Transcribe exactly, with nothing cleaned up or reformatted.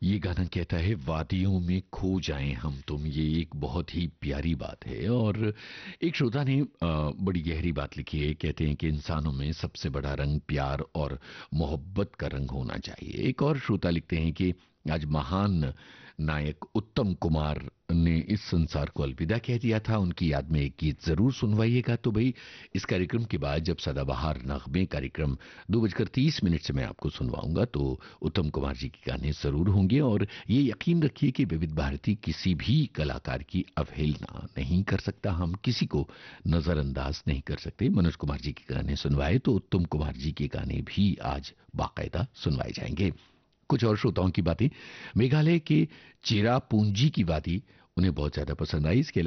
ये गाना कहता है वादियों में खो जाएं हम तुम। ये एक बहुत ही प्यारी बात है। और एक श्रोता ने अ, बड़ी गहरी बात लिखी है। कहते हैं कि इंसानों में सबसे बड़ा रंग प्यार और मोहब्बत का रंग होना चाहिए। एक और श्रोता लिखते हैं कि आज महान नायक उत्तम कुमार ने इस संसार को अलविदा कह दिया था। उनकी याद में एक गीत जरूर सुनवाइएगा। तो भाई, इस कार्यक्रम के बाद जब सदाबहार नगमे कार्यक्रम दो बजकर तीस मिनट से मैं आपको सुनवाऊंगा तो उत्तम कुमार जी के गाने जरूर होंगे। और ये यकीन रखिए कि विविध भारती किसी भी कलाकार की अवहेलना नहीं कर सकता। हम किसी को नजरअंदाज नहीं कर सकते। मनोज कुमार जी के गाने सुनवाए तो उत्तम कुमार जी के गाने भी आज बाकायदा सुनवाए जाएंगे। कुछ और श्रोताओं की बातें। मेघालय के चेरापूंजी की वादी उन्हें बहुत ज्यादा पसंद आई। इसके